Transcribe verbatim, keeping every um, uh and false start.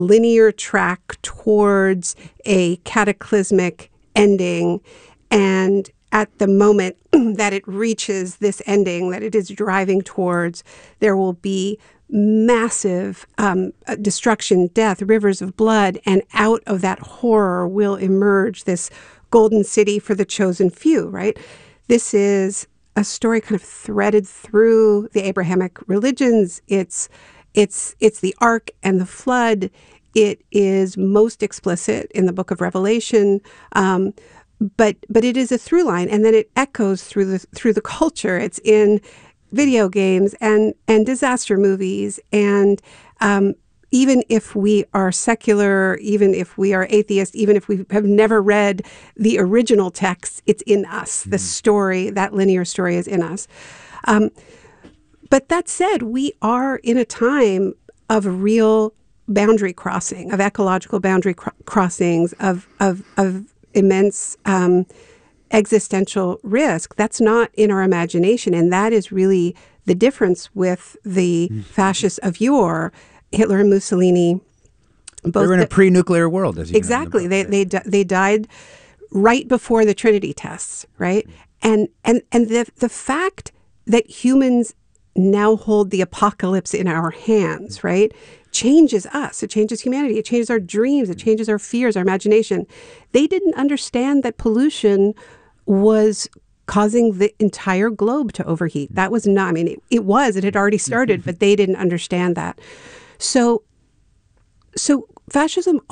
linear track towards a cataclysmic ending. And at the moment that it reaches this ending, that it is driving towards, there will be massive um, destruction, death, rivers of blood, and out of that horror will emerge this golden city for the chosen few, right? This is a story kind of threaded through the Abrahamic religions. It's it's it's the ark and the flood. It is most explicit in the book of Revelation, um, but but it is a through line, and then it echoes through the through the culture. It's in video games and and disaster movies, and um, even if we are secular, even if we are atheist, even if we have never read the original text, it's in us. Mm-hmm. The story, that linear story, is in us. Um, but that said, we are in a time of real boundary crossing, of ecological boundary cr- crossings, of of of immense um, existential risk. That's not in our imagination, and that is really the difference with the mm-hmm. fascists of yore, Hitler and Mussolini. Both They're in a the, pre-nuclear world, as you exactly. know. They they they died right before the Trinity tests, right? Mm-hmm. And and and the the fact that humans now hold the apocalypse in our hands, right, changes us. It changes humanity. It changes our dreams. It changes our fears, our imagination. They didn't understand that pollution was causing the entire globe to overheat. That was not, I mean, it, it was, it had already started, but they didn't understand that. So, so fascism